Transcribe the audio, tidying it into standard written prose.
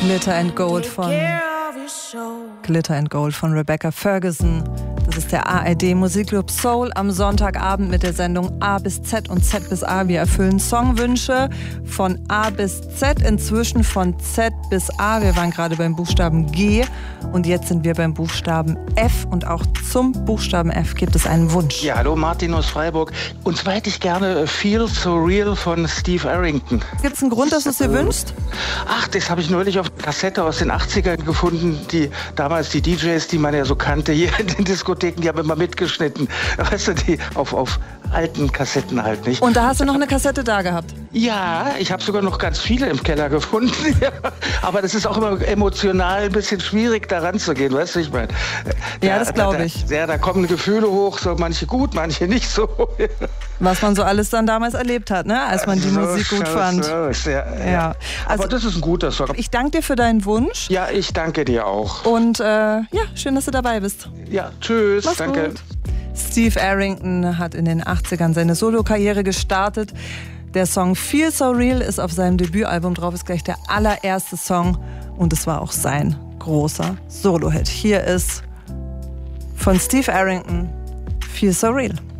Glitter and Gold von Rebecca Ferguson. Das ist der ARD Musikclub Soul am Sonntagabend mit der Sendung A bis Z und Z bis A. Wir erfüllen Songwünsche von A bis Z, inzwischen von Z bis A. Wir waren gerade beim Buchstaben G und jetzt sind wir beim Buchstaben F. Und auch zum Buchstaben F gibt es einen Wunsch. Ja, hallo, Martin aus Freiburg. Und zwar hätte ich gerne Feel So Real von Steve Arrington. Gibt es einen Grund, dass du es dir wünschst? Ach, das habe ich neulich auf einer Kassette aus den 80ern gefunden. Damals die DJs, die man ja so kannte, hier in den Diskotheken, die haben immer mitgeschnitten. Weißt du, die auf alten Kassetten halt, nicht? Und da hast du noch eine Kassette da gehabt? Ja, ich habe sogar noch ganz viele im Keller gefunden. Aber das ist auch immer emotional ein bisschen schwierig, da ranzugehen, weißt du, ich meine. Ja, das glaube ich. Ja, da kommen Gefühle hoch, so manche gut, manche nicht so. Was man so alles dann damals erlebt hat, ne? Als man die Musik gut fand. Ja. Also, aber das ist ein guter Song. Ich danke dir für deinen Wunsch. Ja, ich danke dir auch. Und ja, schön, dass du dabei bist. Ja, tschüss. Mach's danke. Gut. Steve Arrington hat in den 80ern seine Solokarriere gestartet. Der Song Feel So Real ist auf seinem Debütalbum drauf, ist gleich der allererste Song und es war auch sein großer Solo-Hit. Hier ist von Steve Arrington Feel So Real.